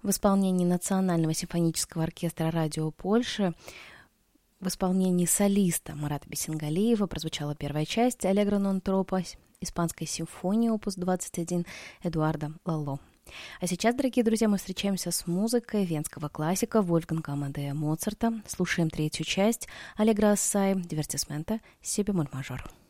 в исполнении Национального симфонического оркестра Радио Польши. В исполнении солиста Марата Бесенгалиева прозвучала первая часть «Аллегро нон тропо» испанской симфонии опус 21 Эдуарда Лало. А сейчас, дорогие друзья, мы встречаемся с музыкой венского классика Вольфганга Амадея Моцарта. Слушаем третью часть «Аллегро ассай» дивертисмента «Си бемоль мажор».